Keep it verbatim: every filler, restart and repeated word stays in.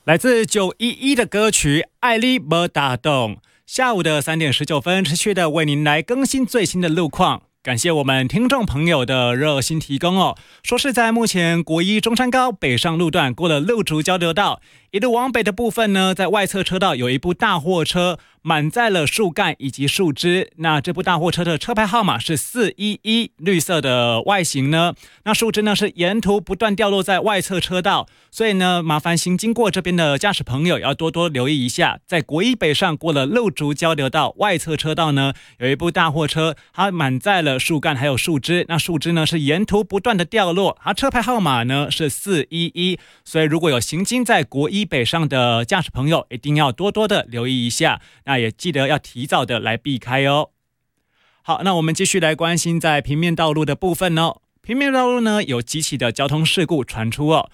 来自九一一的歌曲《爱你没打动》。下午的三点十九分，持续的为您来更新最新的路况。感谢我们听众朋友的热心提供哦。说是在目前国一中山高北上路段过了六竹交流道，一路往北的部分呢，在外侧车道有一部大货车满载了树干以及树枝。那这部大货车的车牌号码是四一一，绿色的外形呢，那树枝呢是沿途不断掉落在外侧车道，所以呢，麻烦行经过这边的驾驶朋友要多多留意一下。在国一北上过了六竹交流道外侧车道呢，有一部大货车，它满载了树干还有树枝，那树枝呢是沿途不断的掉落，它车牌号码呢是四一一，所以如果有行经在国一北上的驾驶朋友，一定要多多的留意一下，那也记得要提早的来避开哦。好，那我们继续来关心在平面道路的部分哦。平面道路呢有几起的交通事故传出哦，